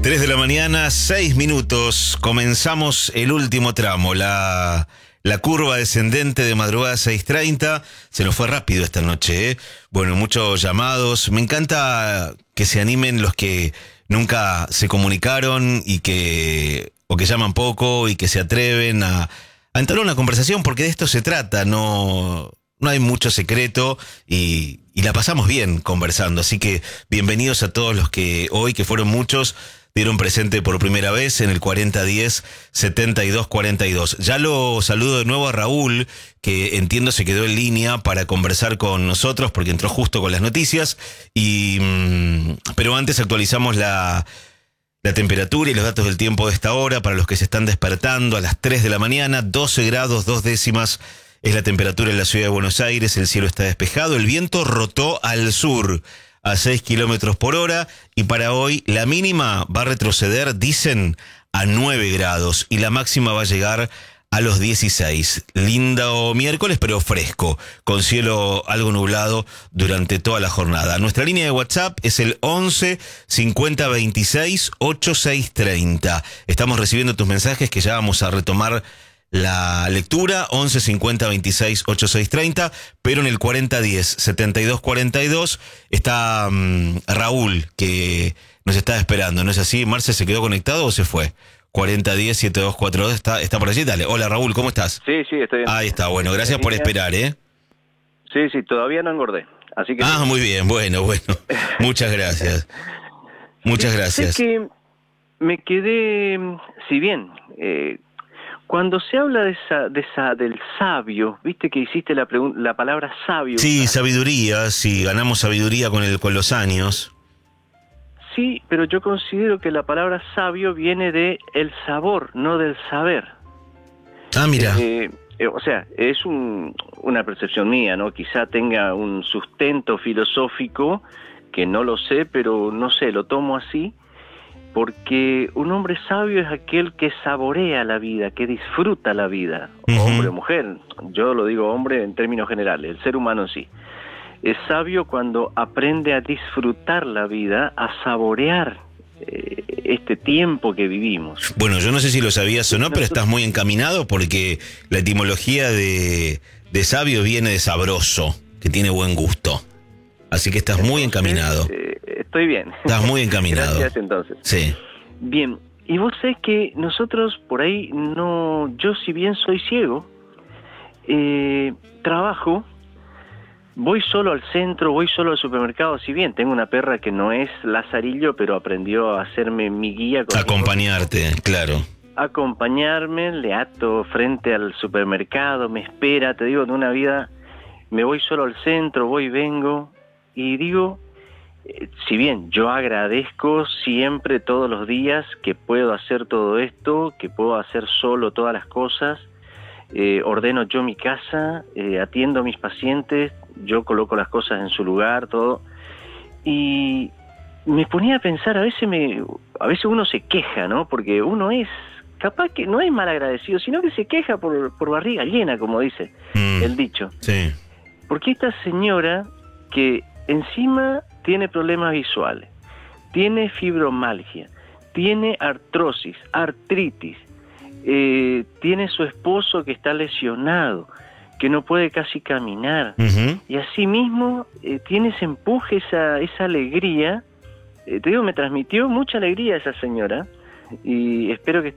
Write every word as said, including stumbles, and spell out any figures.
tres de la mañana, seis minutos. Comenzamos el último tramo, la, la curva descendente de madrugada seis treinta. Se nos fue rápido esta noche, ¿eh? Bueno, muchos llamados. Me encanta que se animen los que nunca se comunicaron y que o que llaman poco y que se atreven a, a entablar una conversación, porque de esto se trata. No, no hay mucho secreto y, y la pasamos bien conversando. Así que bienvenidos a todos los que hoy, que fueron muchos, dieron presente por primera vez en el cuarenta diez setenta y dos cuarenta y dos. Ya lo saludo de nuevo a Raúl, que entiendo se quedó en línea para conversar con nosotros porque entró justo con las noticias. Y pero antes actualizamos la, la temperatura y los datos del tiempo de esta hora para los que se están despertando a las tres de la mañana. doce grados, dos décimas es la temperatura en la ciudad de Buenos Aires. El cielo está despejado, el viento rotó al sur a seis kilómetros por hora, y para hoy la mínima va a retroceder, dicen, a nueve grados, y la máxima va a llegar a los dieciséis. Lindo miércoles, pero fresco, con cielo algo nublado durante toda la jornada. Nuestra línea de WhatsApp es el once cincuenta veintiséis ochenta y seis treinta. Estamos recibiendo tus mensajes que ya vamos a retomar la lectura, once cincuenta veintiséis ochenta y seis treinta, pero en el cuarenta diez setenta y dos cuarenta y dos está um, Raúl, que nos está esperando, ¿no es así? ¿Marce se quedó conectado o se fue? cuarenta diez setenta y dos cuarenta y dos, está, está por allí, dale. Hola Raúl, ¿cómo estás? Sí, sí, estoy bien. Ahí está, bueno, gracias por esperar, ¿eh? Sí, sí, todavía no engordé, así que... Ah, muy bien, bueno, bueno, muchas gracias. Muchas gracias. Sé que me quedé, si bien... Eh, Cuando se habla de esa, de esa, del sabio, viste que hiciste la, la palabra sabio. Sí, sabiduría, sí, ganamos sabiduría con, el, con los años. Sí, pero yo considero que la palabra sabio viene de el sabor, no del saber. Ah, mira. Eh, eh, o sea, es un, una percepción mía, ¿no? Quizá tenga un sustento filosófico, que no lo sé, pero no sé, lo tomo así. Porque un hombre sabio es aquel que saborea la vida, que disfruta la vida, uh-huh. Hombre o mujer, yo lo digo hombre en términos generales, el ser humano en sí. Es sabio cuando aprende a disfrutar la vida, a saborear eh, este tiempo que vivimos. Bueno, yo no sé si lo sabías o no, pero estás muy encaminado porque la etimología de, de sabio viene de sabroso, que tiene buen gusto. Así que estás entonces, muy encaminado. Eh, estoy bien. Estás muy encaminado. Gracias, entonces. Sí. Bien, y vos sabés que nosotros por ahí no... Yo si bien soy ciego, eh, trabajo, voy solo al centro, voy solo al supermercado, si bien tengo una perra que no es Lazarillo, pero aprendió a hacerme mi guía. Acompañarte, claro. Acompañarme, le ato frente al supermercado, me espera, te digo, de una vida... Me voy solo al centro, voy y vengo... Y digo, eh, si bien yo agradezco siempre, todos los días, que puedo hacer todo esto, que puedo hacer solo todas las cosas, eh, ordeno yo mi casa, eh, atiendo a mis pacientes, yo coloco las cosas en su lugar, todo. Y me ponía a pensar, a veces me, a veces uno se queja, ¿no? Porque uno es, capaz que no es mal agradecido, sino que se queja por, por barriga llena, como dice mm, el dicho. Sí. Porque esta señora que encima tiene problemas visuales, tiene fibromialgia, tiene artrosis, artritis, eh, tiene su esposo que está lesionado, que no puede casi caminar, uh-huh. Y asimismo eh, tiene ese empuje, esa, esa alegría, eh, te digo, me transmitió mucha alegría esa señora, y espero que